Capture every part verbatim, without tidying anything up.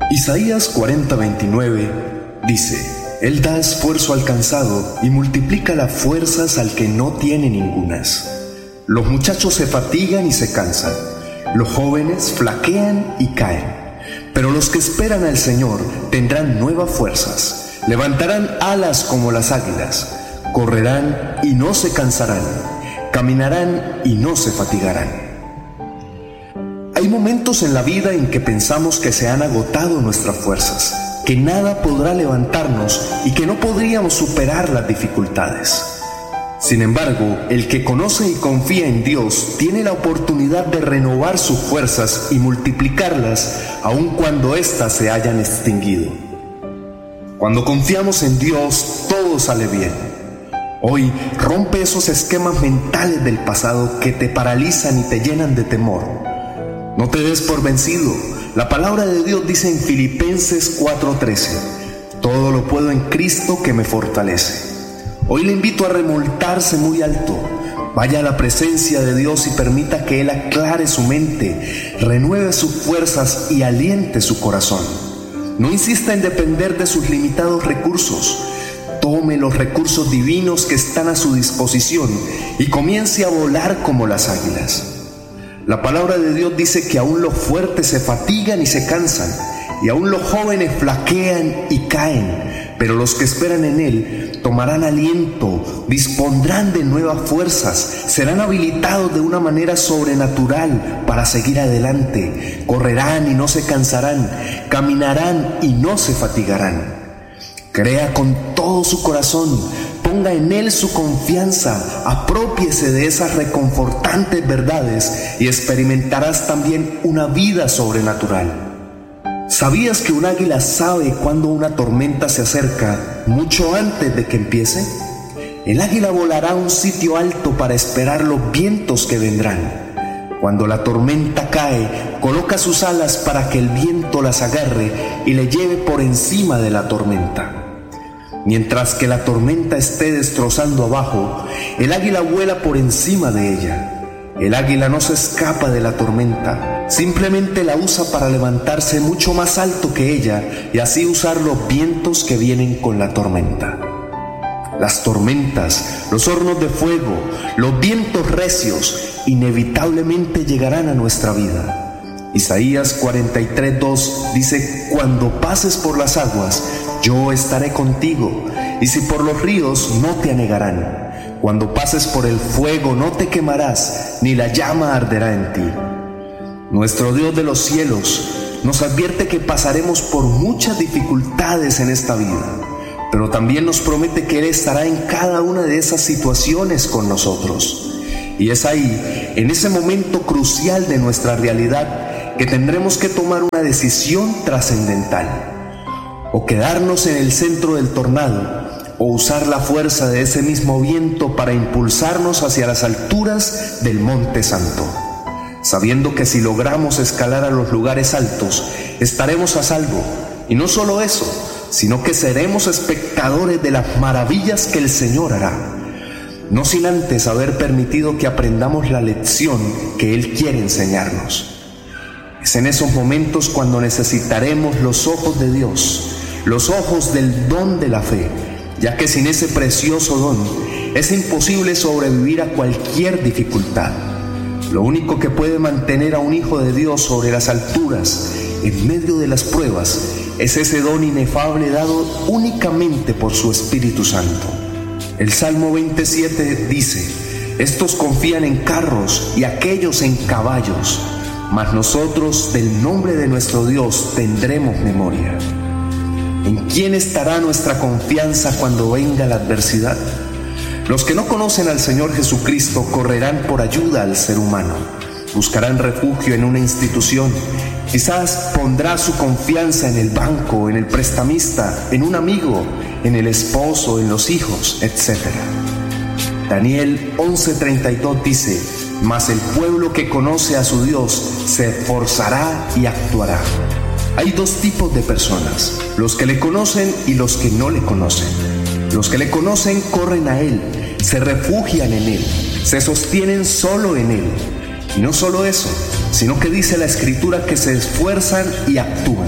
Isaías cuarenta veintinueve dice: Él da esfuerzo al cansado y multiplica las fuerzas al que no tiene ningunas. Los muchachos se fatigan y se cansan, los jóvenes flaquean y caen, pero los que esperan al Señor tendrán nuevas fuerzas, levantarán alas como las águilas, correrán y no se cansarán, caminarán y no se fatigarán. Hay momentos en la vida en que pensamos que se han agotado nuestras fuerzas, que nada podrá levantarnos y que no podríamos superar las dificultades. Sin embargo, el que conoce y confía en Dios tiene la oportunidad de renovar sus fuerzas y multiplicarlas aun cuando éstas se hayan extinguido. Cuando confiamos en Dios, todo sale bien. Hoy rompe esos esquemas mentales del pasado que te paralizan y te llenan de temor. No te des por vencido. La palabra de Dios dice en Filipenses cuatro trece: todo lo puedo en Cristo que me fortalece. Hoy le invito a remontarse muy alto. Vaya a la presencia de Dios y permita que Él aclare su mente, renueve sus fuerzas y aliente su corazón. No insista en depender de sus limitados recursos. Tome los recursos divinos que están a su disposición y comience a volar como las águilas. La palabra de Dios dice que aún los fuertes se fatigan y se cansan, y aún los jóvenes flaquean y caen, pero los que esperan en Él tomarán aliento, dispondrán de nuevas fuerzas, serán habilitados de una manera sobrenatural para seguir adelante, correrán y no se cansarán, caminarán y no se fatigarán. Crea con todo su corazón, ponga en Él su confianza, aprópiese de esas reconfortantes verdades y experimentarás también una vida sobrenatural. ¿Sabías que un águila sabe cuando una tormenta se acerca mucho antes de que empiece? El águila volará a un sitio alto para esperar los vientos que vendrán. Cuando la tormenta cae, coloca sus alas para que el viento las agarre y le lleve por encima de la tormenta. Mientras que la tormenta esté destrozando abajo, el águila vuela por encima de ella. El águila no se escapa de la tormenta, simplemente la usa para levantarse mucho más alto que ella y así usar los vientos que vienen con la tormenta. Las tormentas, los hornos de fuego, los vientos recios inevitablemente llegarán a nuestra vida. Isaías cuarenta y tres dos dice: cuando pases por las aguas, yo estaré contigo, y si por los ríos, no te anegarán. Cuando pases por el fuego, no te quemarás, ni la llama arderá en ti. Nuestro Dios de los cielos nos advierte que pasaremos por muchas dificultades en esta vida, pero también nos promete que Él estará en cada una de esas situaciones con nosotros. Y es ahí, en ese momento crucial de nuestra realidad, que tendremos que tomar una decisión trascendental: o quedarnos en el centro del tornado, o usar la fuerza de ese mismo viento para impulsarnos hacia las alturas del Monte Santo, sabiendo que si logramos escalar a los lugares altos, estaremos a salvo. Y no solo eso, sino que seremos espectadores de las maravillas que el Señor hará, no sin antes haber permitido que aprendamos la lección que Él quiere enseñarnos. Es en esos momentos cuando necesitaremos los ojos de Dios, los ojos del don de la fe, ya que sin ese precioso don es imposible sobrevivir a cualquier dificultad. Lo único que puede mantener a un hijo de Dios sobre las alturas en medio de las pruebas es ese don inefable dado únicamente por su Espíritu Santo. El Salmo veintisiete dice: estos confían en carros y aquellos en caballos, mas nosotros del nombre de nuestro Dios tendremos memoria. ¿En quién estará nuestra confianza cuando venga la adversidad? Los que no conocen al Señor Jesucristo correrán por ayuda al ser humano, buscarán refugio en una institución, quizás pondrá su confianza en el banco, en el prestamista, en un amigo, en el esposo, en los hijos, etcétera. Daniel once treinta y dos dice: mas el pueblo que conoce a su Dios se esforzará y actuará. Hay dos tipos de personas: los que le conocen y los que no le conocen. Los que le conocen corren a Él, se refugian en Él, se sostienen solo en Él. Y no solo eso, sino que dice la Escritura que se esfuerzan y actúan.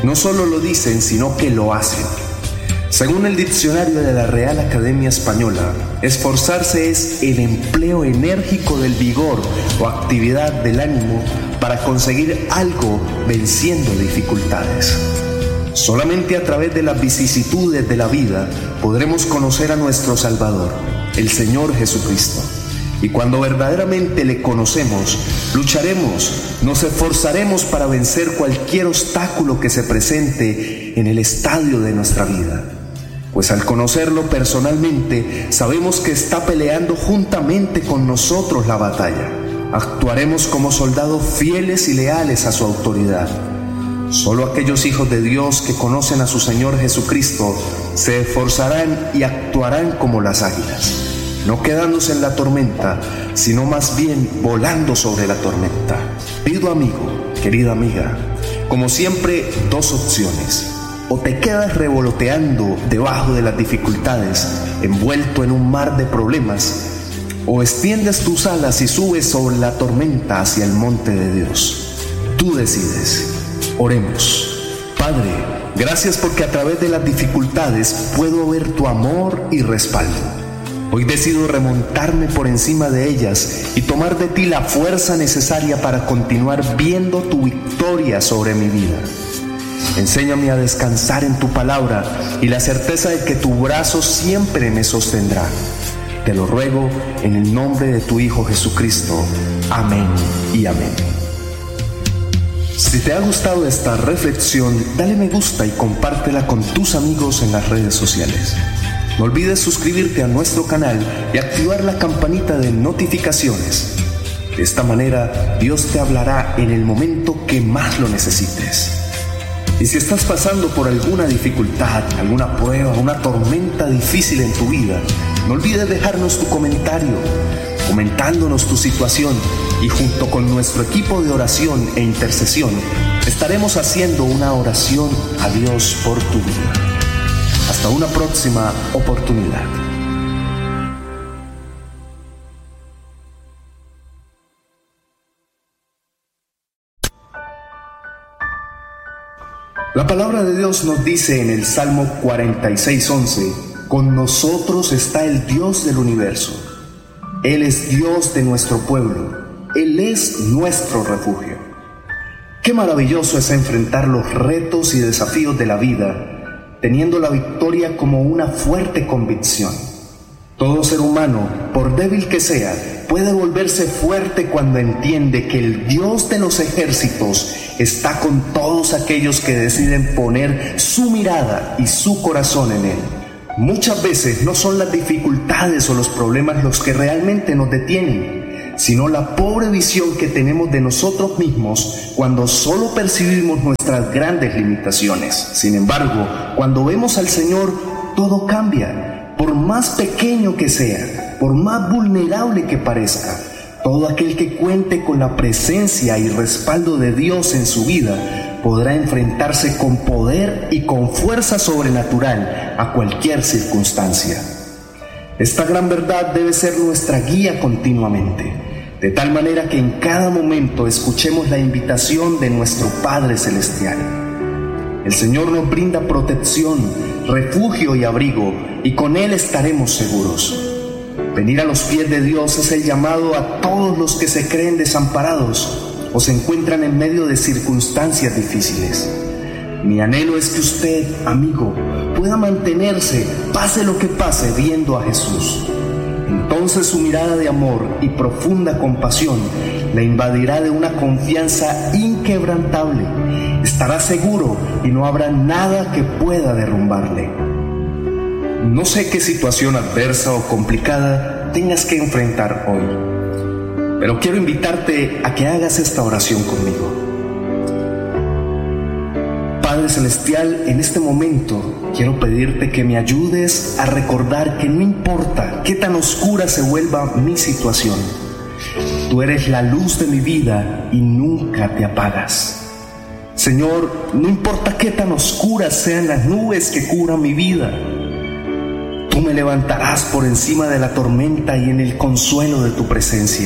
no solo lo dicen, sino que lo hacen. Según el diccionario de la Real Academia Española, esforzarse es el empleo enérgico del vigor o actividad del ánimo para conseguir algo venciendo dificultades. Solamente a través de las vicisitudes de la vida podremos conocer a nuestro Salvador, el Señor Jesucristo. Y cuando verdaderamente le conocemos, lucharemos, nos esforzaremos para vencer cualquier obstáculo que se presente en el estadio de nuestra vida. Pues al conocerlo personalmente, sabemos que está peleando juntamente con nosotros la batalla. Actuaremos como soldados fieles y leales a su autoridad. Solo aquellos hijos de Dios que conocen a su Señor Jesucristo se esforzarán y actuarán como las águilas, no quedándose en la tormenta, sino más bien volando sobre la tormenta. Querido amigo, querida amiga, como siempre, dos opciones. O te quedas revoloteando debajo de las dificultades, envuelto en un mar de problemas, o extiendes tus alas y subes sobre la tormenta hacia el monte de Dios. Tú decides. Oremos. Padre, gracias porque a través de las dificultades puedo ver tu amor y respaldo. Hoy decido remontarme por encima de ellas y tomar de ti la fuerza necesaria para continuar viendo tu victoria sobre mi vida. Enséñame a descansar en tu palabra y la certeza de que tu brazo siempre me sostendrá. Te lo ruego en el nombre de tu Hijo Jesucristo. Amén y amén. Si te ha gustado esta reflexión, dale me gusta y compártela con tus amigos en las redes sociales. No olvides suscribirte a nuestro canal y activar la campanita de notificaciones. De esta manera, Dios te hablará en el momento que más lo necesites. Y si estás pasando por alguna dificultad, alguna prueba, una tormenta difícil en tu vida, no olvides dejarnos tu comentario, comentándonos tu situación, y junto con nuestro equipo de oración e intercesión, estaremos haciendo una oración a Dios por tu vida. Hasta una próxima oportunidad. La palabra de Dios nos dice en el Salmo cuarenta y seis, once, con nosotros está el Dios del universo. Él es Dios de nuestro pueblo. Él es nuestro refugio. Qué maravilloso es enfrentar los retos y desafíos de la vida, teniendo la victoria como una fuerte convicción. Todo ser humano, por débil que sea, puede volverse fuerte cuando entiende que el Dios de los ejércitos está con todos aquellos que deciden poner su mirada y su corazón en Él. Muchas veces no son las dificultades o los problemas los que realmente nos detienen, sino la pobre visión que tenemos de nosotros mismos cuando solo percibimos nuestras grandes limitaciones. Sin embargo, cuando vemos al Señor, todo cambia. Por más pequeño que sea, por más vulnerable que parezca, todo aquel que cuente con la presencia y respaldo de Dios en su vida podrá enfrentarse con poder y con fuerza sobrenatural a cualquier circunstancia. Esta gran verdad debe ser nuestra guía continuamente, de tal manera que en cada momento escuchemos la invitación de nuestro Padre Celestial. El Señor nos brinda protección, refugio y abrigo, y con Él estaremos seguros. Venir a los pies de Dios es el llamado a todos los que se creen desamparados o se encuentran en medio de circunstancias difíciles. Mi anhelo es que usted, amigo, pueda mantenerse, pase lo que pase, viendo a Jesús. Entonces su mirada de amor y profunda compasión la invadirá de una confianza inquebrantable. Estará seguro y no habrá nada que pueda derrumbarle. No sé qué situación adversa o complicada tengas que enfrentar hoy, pero quiero invitarte a que hagas esta oración conmigo. Padre Celestial, en este momento quiero pedirte que me ayudes a recordar que no importa qué tan oscura se vuelva mi situación, tú eres la luz de mi vida y nunca te apagas. Señor, no importa qué tan oscuras sean las nubes que cubran mi vida, tú me levantarás por encima de la tormenta y en el consuelo de tu presencia.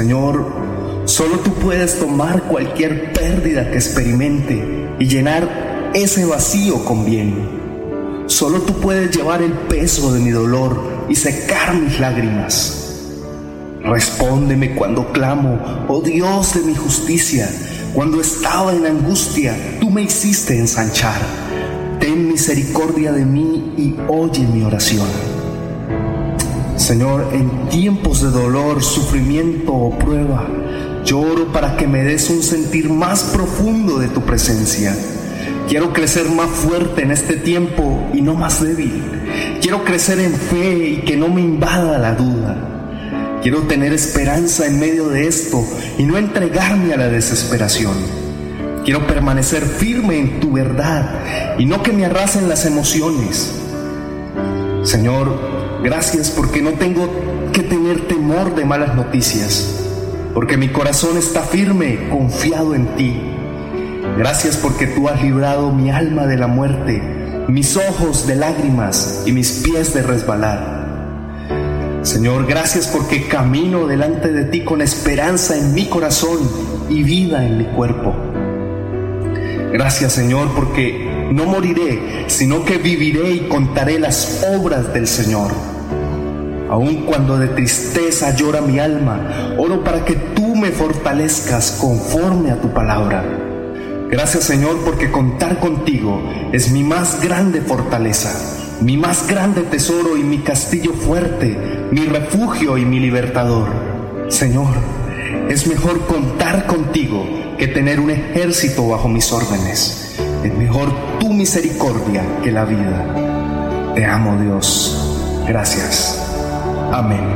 Señor, solo tú puedes tomar cualquier pérdida que experimente y llenar ese vacío conviene. Solo tú puedes llevar el peso de mi dolor y secar mis lágrimas. Respóndeme cuando clamo, oh Dios de mi justicia. Cuando estaba en angustia, tú me hiciste ensanchar. Ten misericordia de mí y oye mi oración. Señor, en tiempos de dolor, sufrimiento o prueba, yo oro para que me des un sentir más profundo de tu presencia. Quiero crecer más fuerte en este tiempo y no más débil. Quiero crecer en fe y que no me invada la duda. Quiero tener esperanza en medio de esto y no entregarme a la desesperación. Quiero permanecer firme en tu verdad y no que me arrasen las emociones. Señor, gracias porque no tengo que tener temor de malas noticias, porque mi corazón está firme, confiado en ti. Gracias porque tú has librado mi alma de la muerte, mis ojos de lágrimas y mis pies de resbalar. Señor, gracias porque camino delante de ti con esperanza en mi corazón y vida en mi cuerpo. Gracias, Señor, porque no moriré, sino que viviré y contaré las obras del Señor. Aun cuando de tristeza llora mi alma, oro para que tú me fortalezcas conforme a tu palabra. Gracias, Señor, porque contar contigo es mi más grande fortaleza, mi más grande tesoro y mi castillo fuerte, mi refugio y mi libertador. Señor, es mejor contar contigo que tener un ejército bajo mis órdenes. Es mejor tu misericordia que la vida. Te amo, Dios. Gracias. Amén.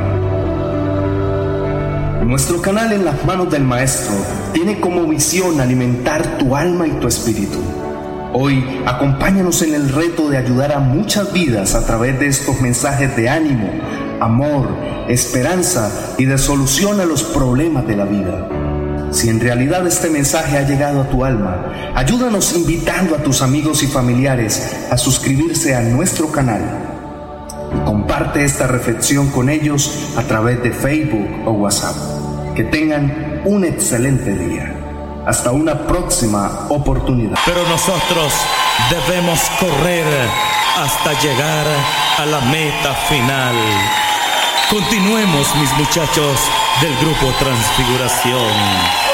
Nuestro canal En las Manos del Maestro tiene como misión alimentar tu alma y tu espíritu. Hoy, acompáñanos en el reto de ayudar a muchas vidas a través de estos mensajes de ánimo, amor, esperanza y de solución a los problemas de la vida. Si en realidad este mensaje ha llegado a tu alma, ayúdanos invitando a tus amigos y familiares a suscribirse a nuestro canal. Y comparte esta reflexión con ellos a través de Facebook o WhatsApp. Que tengan un excelente día. Hasta una próxima oportunidad. Pero nosotros debemos correr hasta llegar a la meta final. Continuemos, mis muchachos del Grupo Transfiguración.